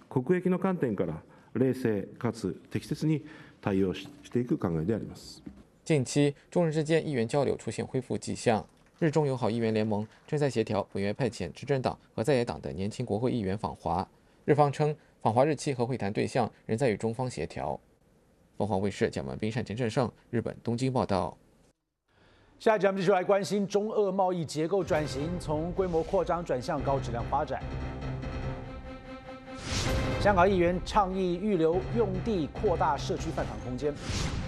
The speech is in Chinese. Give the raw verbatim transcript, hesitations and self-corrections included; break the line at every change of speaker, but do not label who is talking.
国益の観点から冷静かつ適切に対応していく考えであります。
近期中日之间议员交流出现恢复迹象，日中友好议员联盟正在协调本月派遣执政党和在野党的年轻国会议员访华。日方称，访华日期和会谈对象仍在与中方协调。凤凰卫视蒋文斌、单田正胜，日本东京报道。
下一节我们继续来关心中俄贸易结构转型，从规模扩张转向高质量发展。香港议员倡议预留用地，扩大社区饭堂空间。